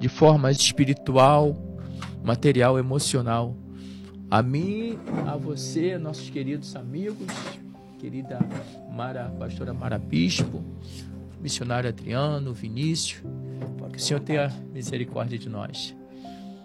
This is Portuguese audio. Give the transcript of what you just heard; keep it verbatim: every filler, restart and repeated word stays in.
de forma espiritual, material, emocional. A mim, a você, nossos queridos amigos, querida Mara, pastora Mara Bispo, missionário Adriano, Vinícius, que o Senhor tenha misericórdia de nós.